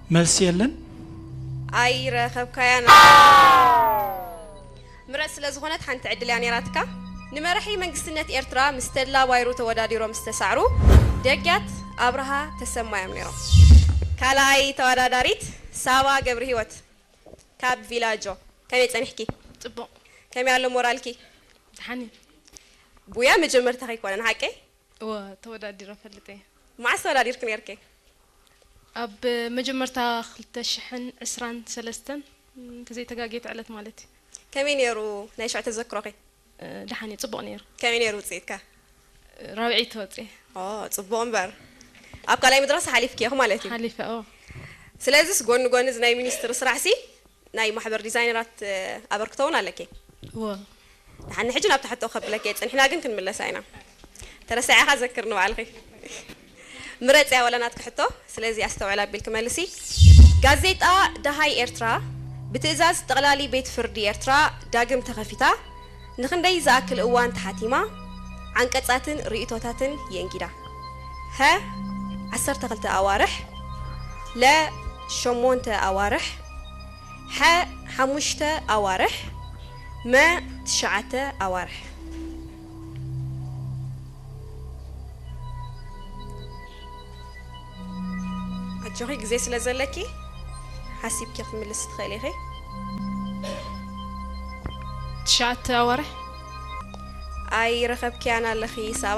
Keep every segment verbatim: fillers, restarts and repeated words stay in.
መልስ የለን ኣይረኸብካያን ምረጽ ስለዝኾነት ሓንቲ ዕድል ያ ነራትካ ንመራሒ መንግስትነት ኤርትራ ምስ ተድላ ባይሩ ተወዳዲሮም ዝተሳዕሩ ደጋት አብርሃ ተሰማዮም ነይሮም ካልኣይ ተወዳዳሪት ሳባ ገብረ ህይወት ካብ ቪላጆ ከመይ ጸኒሕኪ ጽቡቕ ከመይ ኣሎ ሞራልኪ ድሓኒ ቡያ መጀመርታ ከይኮነን ሓቂ ወ ተወዳዲረ ፈልጠ ማዕስ ተወዳዲርክ ነርኪ ኣብ መጀመርታ ክልተ ሽሕን ዕስራን ሰለስተን ከዘይ ተጋጌት ዕለት ማለት ከመይ ነይሩ ናይ ሸዕ ተዘክሮኺ ድሓኒ ጽቡቕ ነይሩ ከመይ ነይሩ ውፅኢትካ ራብዒ ተወፅእ ኦ ጽቡቕ እምበር ኣብ ካልኣይ መድረክ ሓሊፍኪ ኢኹ ማለት እዩ ሓሊፈ ኦ ስለዚስ ጎን ጎን ናይ ሚኒስትር ስራሕሲ ናይ ማሕበር ዲዛይነራት ኣበርክተውን ኣለኪ ወ ድሓኒ ሕጂ ናብ ታሕቶ ከብለኪ ጽንሕና ግን ክንምለሳ ኢና ተረሳዒኻ ዘክር ንባዕልኺ ምረጽ ያ ወላ ናትክ ሕቶ ስለዚ ኣስተውዕላ ቢልክ መልሲ ጋዜጣ ደሃይ ኤርትራ ብትእዛዝ ጠቕላሊ ቤት ፍርዲ ኤርትራ ዳግም ተኸፊታ ንኽንደይ ዝኣክል እዋን ተሓቲማ ዓንቀጻትን ርእቶታትን የንጊዳ ሀ ዓሰርተ ክልተ ኣዋርሕ ለ ሸሞንተ ኣዋርሕ ሐ ሓሙሽተ ኣዋርሕ መ ትሽዓተ ኣዋርሕ ኣጆኺ ግዜ ስለ ዘለኪ ሓሲብኪ ክትምልስ ትኽእል ኢኺ ትሽዓተ ኣዋርሕ ኣይረኸብክያን ኣለኺ ሳባ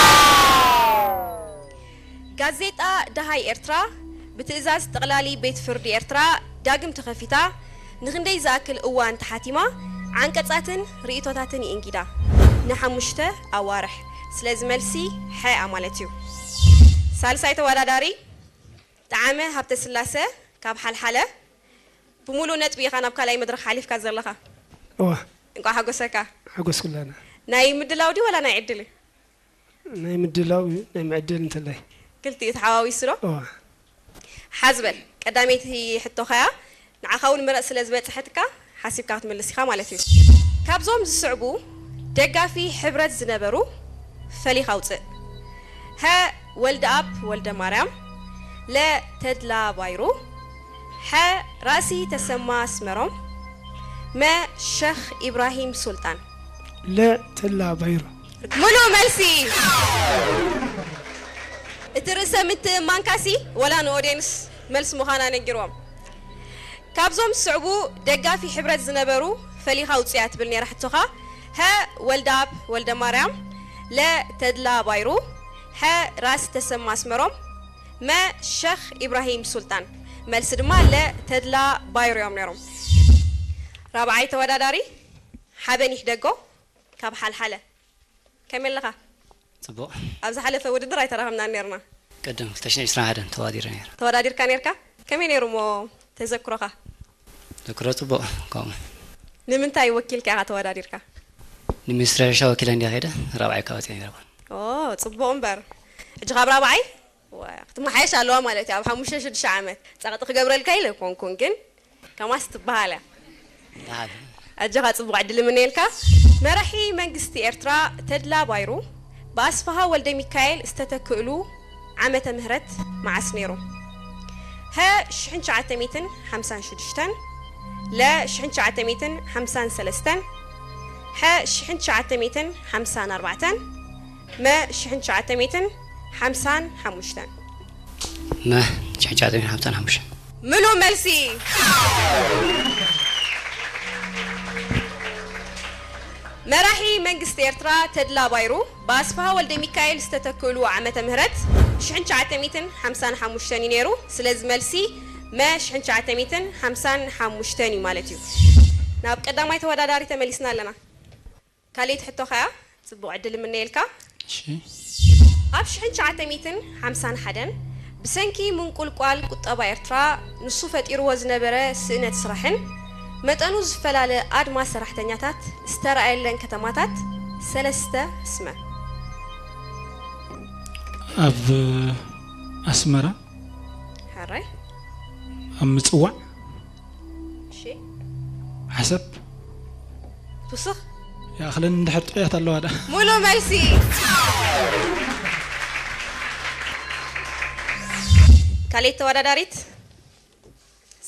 ጋዜጣ ደሃይ ኤርትራ ብትእዛዝ ጠቕላሊ ቤት ፍርዲ ኤርትራ ዳግም ተኸፊታ ንኽንደይ ዝኣክል እዋን ተሓቲማ ዓንቀጻትን ርእቶታትን ይእንጊዳ ንሓሙሽተ ኣዋርሕ ስለዚ መልሲ ሐ ማለት እዩ ሳልሳይ ተወዳዳሪ ጣዕመ ሃብተ ስላሴ ካብ ሓልሓለ ብሙሉእ ነጥቢ ኢኻ ናብ ካልኣይ መድረክ ሓሊፍካ ዘለኻ ዋ እንኳ ሓጎሰካ ሓጎስ ኩላና ናይ ምድላው ዲ ወላ ናይ ዕድል ናይ ምድላው ናይ ምዕድል እንተላይ ክልቲኡ ተሓዋዊሱ ዶ ዋ ሓዝበል ቀዳመይቲ ሕቶ ኸያ ንዓኻውን ምረፅ ስለ ዝበፅሐትካ ሓሲብካ ክትምልስ ኢኻ ማለት እዩ ካብዞም ዝስዕቡ ደጋፊ ሕብረት ዝነበሩ ፈሊኻ ውፅእ ሀ ወልደ ኣብ ወልደ ማርያም ለ ተድላ ባይሩ ሐ ራእሲ ተሰማ አስመሮም መ ሸኽ ኢብራሂም ሱልጣን ለ ተድላ ባይሩ ሙሉ መልሲ እቲ ርእሰ ምትእማንካሲ ወላ ንኦዲየንስ መልስ ምዃና ነጊሮም ካብዞም ዝስዕቡ ደጋፊ ሕብረት ዝነበሩ ፈሊኻ ውፅያ ትብል ነይራ ሕቶኻ ሀ ወልደ ኣብ ወልደ ማርያም ለ ተድላ ባይሩ ሐ ራእሲ ተሰማ አስመሮም መ ሸኽ ኢብራሂም ሱልጣን መልስ ድማ ለ ተድላ ባይሩ እዮም ነይሮም ራብዓይ ተወዳዳሪ ሓበኒሽ ደጎ ካብ ሓልሓለ ከመይ ኣለኻ ጽቡቕ ኣብዚ ሓለፈ ውድድር ኣይተረኸብና ነርና ቀደም ክልተ ሽሕን ዒስራን ሓደን ተወዳዲረ ነይረ ተወዳዲርካ ነርካ ከመይ ነይሩ ሞ ተዘክሮኻ ዘክሮ ጽቡቕ ከምኡ ንምንታይ ወኪልካ ኢኻ ተወዳዲርካ ንሚኒስትር ሕርሻ ወኪለ እንዲያ ከይደ ራብዓይ ካብ ወፅአ ነይረ ኦ ጽቡቕ እምበር ሕጂ ካብ ራብዓይ ክትመሓየሽ ኣለዋ ማለት እዩ ኣብ ሓሙሽተ ሽዱሽተ ዓመት ፀቕጢ ክገብረልካ ኢለ ኮንኩን ግን ከማስ ትበሃል እያ ኣጀኻ ጽቡቕ ዕድል ምንኤልካ መራሒ መንግስቲ ኤርትራ ተድላ ባይሩ ብኣስፋሃ ወልደ ሚካኤል ዝተተክእሉ ዓመተ ምህረት መዓስ ነይሩ ሀ ሽሕን ሸዓተ ሚእትን ሓምሳን ሽዱሽተን ለ ሽሕን ሸዓተ ሚእትን ሓምሳን ሰለስተን ሐ ሽሕን ሸዓተ ሚእትን ሓምሳን ኣርባዕተን መ ሽሕን ሸዓተ ሚእትን ሓምሳን ሓሙሽተን መ ሽሕን ሸዓተ ሚእትን ሓምሳን ሓሙሽተን ምሉእ መልሲ መራሒ መንግስቲ ኤርትራ ተድላ ባይሩ ብኣስፋሃ ወልደ ሚካኤል ዝተተክእሉ ዓመተ ምህረት ሽሕን ሸዓተ ሚእትን ሓምሳን ሓሙሽተን እዩ ነይሩ ስለዚ መልሲ መ ሽሕን ሸዓተ ሚእትን ሓምሳን ሓሙሽተን እዩ ማለት እዩ ናብ ቀዳማይ ተወዳዳሪ ተመሊስና ኣለና ካልእቲ ሕቶ ኸያ ጽቡቕ ዕድል ምንኤልካ ኣብ ሽሕን ሸዓተ ሚእትን ሓምሳን ሓደን ብሰንኪ ምንቁልቋል ቁጠባ ኤርትራ ንሱ ፈጢርዎ ዝነበረ ስእነት ስራሕን መጠኑ ዝፈላለ ኣድማ ሰራሕተኛታት ዝተረኣየለን ከተማታት ሰለስተ እስመ ኣብ ኣስመራ ሓራይ ኣብ ምጽዋዕ እሺ ሓሰብ ትውስኽ ያኽለን እንድሕር ጥዕያት ኣለዋ ዳ ሙሉ መልሲ ካልእቲ ተወዳዳሪት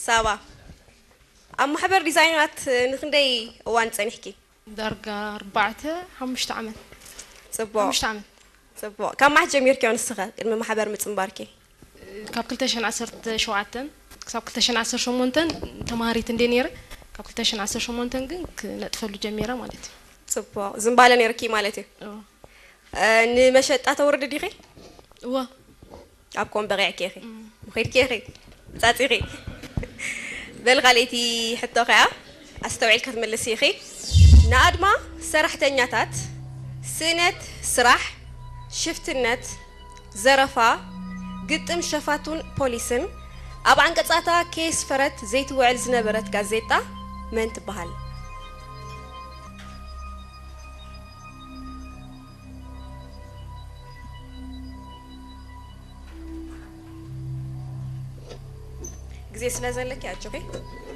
سابا أما حبر ديزاينات نخندي وان صنحكي درجة أربعة خمسة عمل صبوا خمسة عمل صبوا كم واحد جميل كان الصغر إنه محبر متنباركي كابكلتشن عشرة شوعتن كابكلتشن عشرة شمونتن تماري تندينير كابكلتشن عشرة شمونتن جن نتفلو جميرة مالتي صبوا زنبالة نيركي مالتي اه نمشت أتورد ديخي وا أبكم بغيع كيخي مخير كيخي تاتيخي بالغاليتي حتى غيا أستوعي الكتم اللسيخي نادما سرح تنياتات سنة سرح شفت النت زرفا قدم شفاتون بوليسن أب عن قطعتا كيس فرت زيت وعل زنبرت غازيتا من تبهال زي سلازل لك يا جوكي